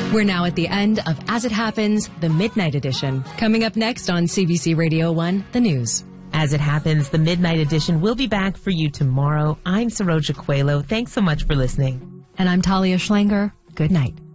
We're now at the end of As It Happens, the Midnight Edition. Coming up next on CBC Radio 1, the news. As It Happens, the Midnight Edition will be back for you tomorrow. I'm Saroja Coelho. Thanks so much for listening. And I'm Talia Schlanger. Good night.